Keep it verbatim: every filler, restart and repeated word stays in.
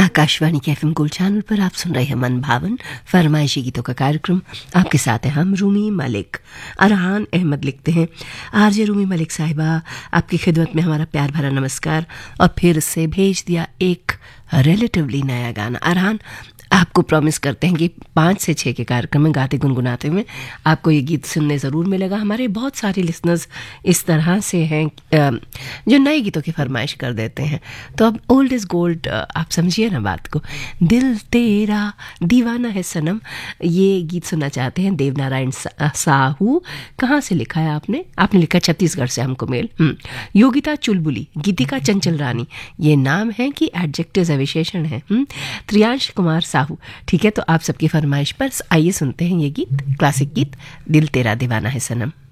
आकाशवाणी के FM gold channel पर आप सुन रहे हैं मन भावन फरमाइशी गीतों का कार्यक्रम। आपके साथ हैं हम रूमी मलिक। अरहान अहमद लिखते हैं, आरजे रूमी मलिक साहिबा, आपकी खिदमत में हमारा प्यार भरा नमस्कार। और फिर से भेज दिया एक रिलेटिवली नया गाना। अरहान, आपको प्रॉमिस करते हैं कि पाँच से छः के कार्यक्रम में गाते गुनगुनाते हुए आपको ये गीत सुनने ज़रूर मिलेगा। हमारे बहुत सारे लिसनर्स इस तरह से हैं जो नए गीतों की फरमाइश कर देते हैं, तो अब ओल्ड इज़ गोल्ड, आप समझिए ना बात को। दिल तेरा दीवाना है सनम, ये गीत सुनना चाहते हैं देवनारायण साहू। कहाँ से लिखा है आपने? आपने लिखा छत्तीसगढ़ से हमको मेल। योगिता चुलबुली, गीतिका चंचल रानी, ये नाम है कि एडजेक्टिव विशेषण है? त्रियांश कुमार साहू, ठीक है। तो आप सबकी फरमाइश पर आइए सुनते हैं ये गीत, क्लासिक गीत दिल तेरा दीवाना है सनम।